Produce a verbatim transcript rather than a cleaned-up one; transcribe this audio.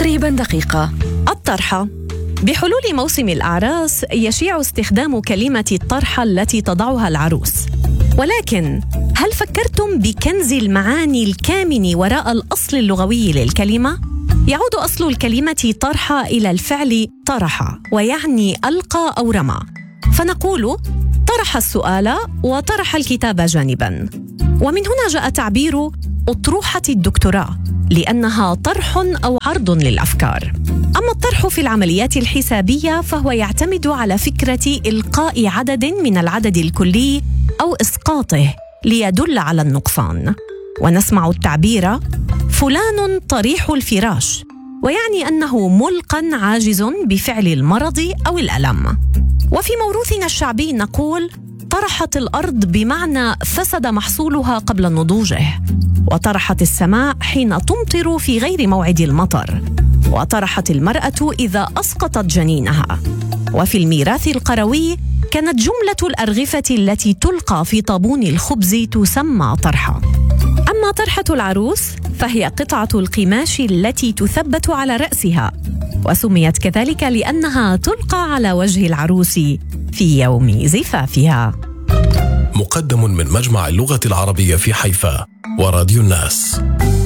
تقريبا دقيقة. الطرحة. بحلول موسم الأعراس يشيع استخدام كلمة الطرحة التي تضعها العروس، ولكن هل فكرتم بكنز المعاني الكامن وراء الأصل اللغوي للكلمة؟ يعود أصل الكلمة طرحة إلى الفعل طرح، ويعني ألقى أو رمى، فنقول طرح السؤال وطرح الكتاب جانباً. ومن هنا جاء تعبير أطروحة الدكتوراه، لأنها طرح أو عرض للأفكار. أما الطرح في العمليات الحسابية فهو يعتمد على فكرة إلقاء عدد من العدد الكلي أو إسقاطه ليدل على النقصان. ونسمع التعبير فلان طريح الفراش، ويعني أنه ملقى عاجز بفعل المرض أو الألم. وفي موروثنا الشعبي نقول طرحت الأرض بمعنى فسد محصولها قبل نضوجه، وطرحت السماء حين تمطر في غير موعد المطر، وطرحت المرأة إذا أسقطت جنينها. وفي الميراث القروي كانت جملة الأرغفة التي تلقى في طابون الخبز تسمى طرحة. أما طرحة العروس فهي قطعة القماش التي تثبت على رأسها، وسميت كذلك لأنها تلقى على وجه العروس في يوم زفافها. مقدم من مجمع اللغة العربية في حيفا وراديو الناس.